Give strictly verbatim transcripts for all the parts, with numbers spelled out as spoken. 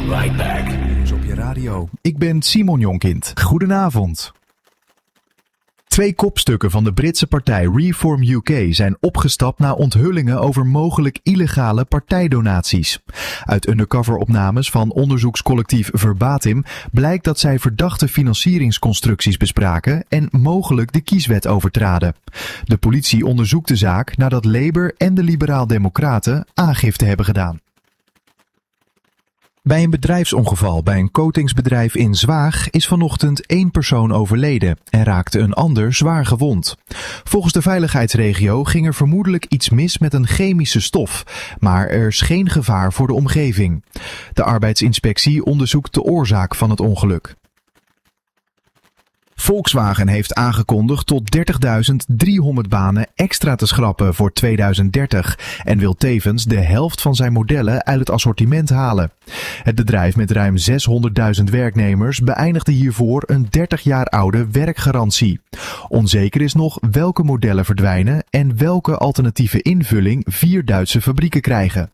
right back. Nieuws op je radio. Ik ben Simon Jonkind. Goedenavond. Twee kopstukken van de Britse partij Reform U K zijn opgestapt na onthullingen over mogelijk illegale partijdonaties. Uit undercover-opnames van onderzoekscollectief Verbatim blijkt dat zij verdachte financieringsconstructies bespraken en mogelijk de kieswet overtraden. De politie onderzoekt de zaak nadat Labour en de Liberaal-Democraten aangifte hebben gedaan. Bij een bedrijfsongeval bij een coatingsbedrijf in Zwaag is vanochtend één persoon overleden en raakte een ander zwaar gewond. Volgens de veiligheidsregio ging er vermoedelijk iets mis met een chemische stof, maar er is geen gevaar voor de omgeving. De arbeidsinspectie onderzoekt de oorzaak van het ongeluk. Volkswagen heeft aangekondigd tot dertigduizend driehonderd banen extra te schrappen voor tweeduizend dertig en wil tevens de helft van zijn modellen uit het assortiment halen. Het bedrijf met ruim zeshonderdduizend werknemers beëindigde hiervoor een dertig jaar oude werkgarantie. Onzeker is nog welke modellen verdwijnen en welke alternatieve invulling vier Duitse fabrieken krijgen.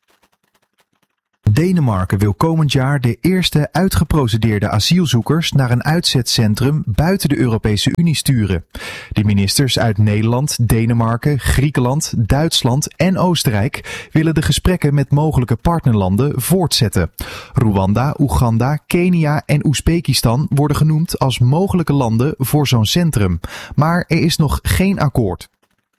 Denemarken wil komend jaar de eerste uitgeprocedeerde asielzoekers naar een uitzetcentrum buiten de Europese Unie sturen. De ministers uit Nederland, Denemarken, Griekenland, Duitsland en Oostenrijk willen de gesprekken met mogelijke partnerlanden voortzetten. Rwanda, Oeganda, Kenia en Oezbekistan worden genoemd als mogelijke landen voor zo'n centrum. Maar er is nog geen akkoord.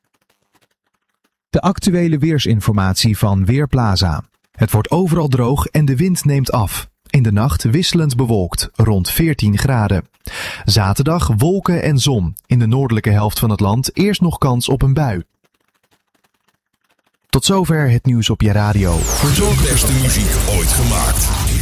De actuele weersinformatie van Weerplaza. Het wordt overal droog en de wind neemt af. In de nacht wisselend bewolkt, rond veertien graden. Zaterdag wolken en zon. In de noordelijke helft van het land eerst nog kans op een bui. Tot zover het nieuws op je radio. Verzorg beste muziek ooit gemaakt.